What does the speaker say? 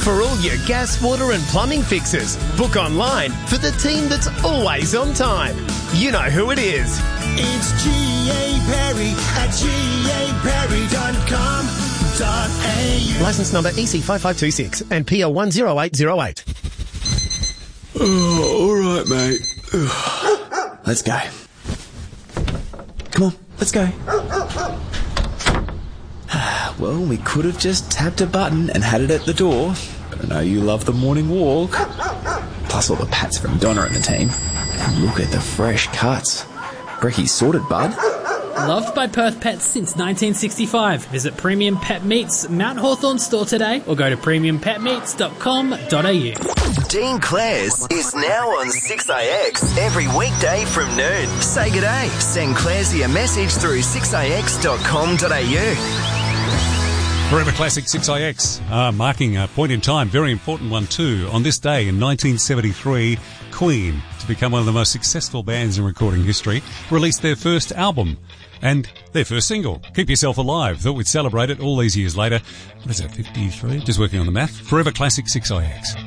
For all your gas, water and plumbing fixes, book online for the team that's always on time. You know who it is. It's G.A. Perry at gaperry.com.au. Licence number EC5526 and PL 10808. Oh, all right, mate. Let's go. Come on, let's go. Well, we could have just tapped a button and had it at the door, but I know you love the morning walk. Plus all the pats from Donna and the team. And look at the fresh cuts. Brecky's sorted, bud. Loved by Perth Pets since 1965. Visit Premium Pet Meats Mount Hawthorn store today or go to premiumpetmeats.com.au. Dean Clare's is now on 6AX every weekday from noon. Say good day. Send Claresy a message through 6AX.com.au. Forever Classic 6IX, marking a point in time, very important one too. On this day in 1973, Queen, to become one of the most successful bands in recording history, released their first album and their first single, Keep Yourself Alive. Thought we'd celebrate it all these years later. What is that, 53? Just working on the math. Forever Classic 6IX.